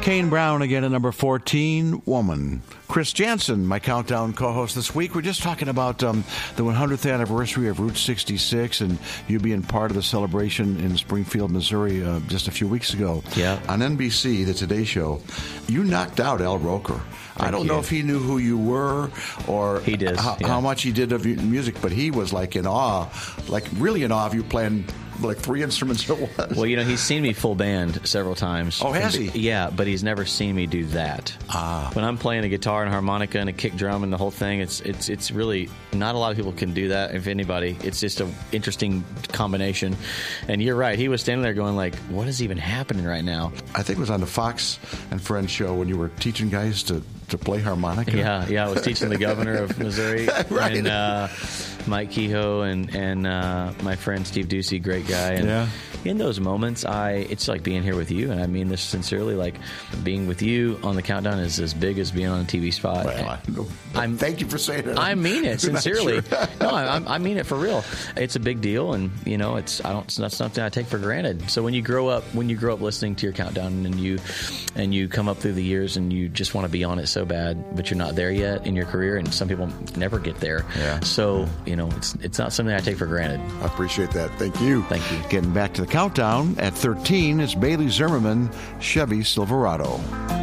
Kane Brown again at number 14, Woman. Chris Jansen, my Countdown co-host this week. We're just talking about the 100th anniversary of Route 66 and you being part of the celebration in Springfield, Missouri just a few weeks ago. Yeah. On NBC, the Today Show, you knocked out Al Roker. I don't know if he knew who you were or he does, how much he did of your music, but he was like in awe, like really in awe of you playing like 3 instruments at once. Well, he's seen me full band several times. Oh, has he? Yeah, but he's never seen me do that. When I'm playing a guitar and harmonica and a kick drum and the whole thing, it's really not a lot of people can do that. If anybody, it's just an interesting combination. And you're right. He was standing there going like, "What is even happening right now?" I think it was on the Fox and Friends show when you were teaching guys to play harmonica. Yeah. I was teaching the governor of Missouri right. And Mike Kehoe and my friend Steve Ducey, great guy. And in those moments, it's like being here with you, and I mean this sincerely. Like being with you on the Countdown is as big as being on a TV spot. Well, thank you for saying it. I mean it sincerely. Sure. No, I mean it for real. It's a big deal, and it's not something I take for granted. So when you grow up listening to your Countdown, and you come up through the years, and you just want to be on it so bad, but you're not there yet in your career, and some people never get there. Yeah. So it's not something I take for granted. I appreciate that. Thank you. Thank you. Getting back to the Countdown at 13 is Bailey Zimmerman, Chevy Silverado.